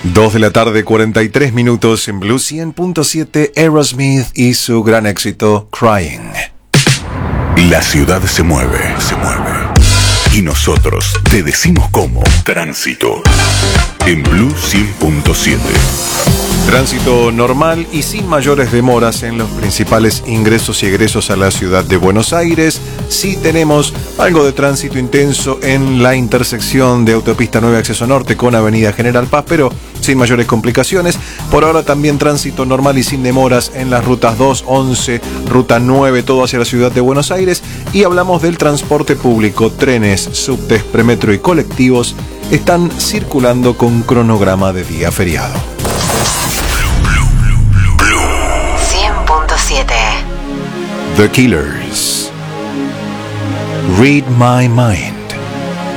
2 de la tarde, 43 minutos en Blue 100.7, Aerosmith y su gran éxito, Crying. La ciudad se mueve. Y nosotros te decimos cómo. Tránsito. En Blue 100.7. Tránsito normal y sin mayores demoras en los principales ingresos y egresos a la ciudad de Buenos Aires. Sí tenemos algo de tránsito intenso en la intersección de Autopista 9 Acceso Norte con Avenida General Paz, pero sin mayores complicaciones. Por ahora también tránsito normal y sin demoras en las rutas 2, 11, ruta 9, todo hacia la ciudad de Buenos Aires. Y hablamos del transporte público, trenes, subtes, premetro y colectivos están circulando con cronograma de día feriado. 100.7. The Killers. Read My Mind.